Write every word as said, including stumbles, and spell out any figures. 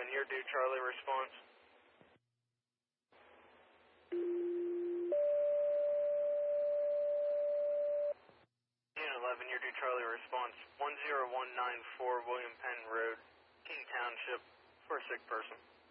eleven, your due Charlie response. Unit eleven, your due Charlie response. one zero one nine four William Penn Road, King Township, for a sick person.